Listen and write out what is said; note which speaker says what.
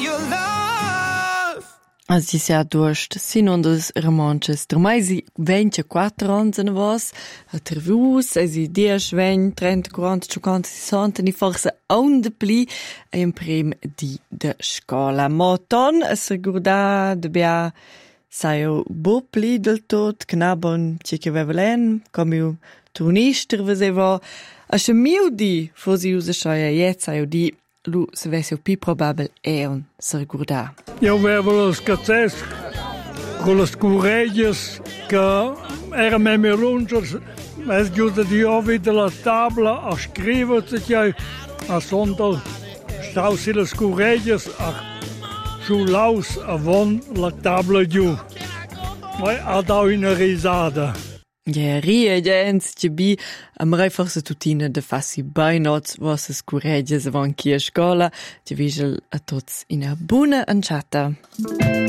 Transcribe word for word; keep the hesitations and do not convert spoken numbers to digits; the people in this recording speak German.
Speaker 1: your love.
Speaker 2: Als si ha durst, sin ondas romances, der mai si ventiquattro ans an avos, a tervus, e si dies, vent, trenta, quaranta, cinquanta, sessanta, ni forse aun de pli, e in prim di de scola. Ma ton, a segurda de bia, saio bo pli del tot, knabon, ciche vevelen, com iu trunister veseva, a se miu di, fosi usa schoia, jetz saio di, lu se vesio pi probabel eon segurda.
Speaker 3: Io avevo lo scazzesco con le scureggias che era meme lunges, es giusto di ovi della tavola a scrivere che a sonto stausi le scureggias a sullaus avon la tavola giù. Poi ha dato una risata.
Speaker 2: Ja, rie gens, che bi, am rei forse tutina de fassi bainots vossas cureggias avan chi a scola, che vigel a tots ina buna anciata.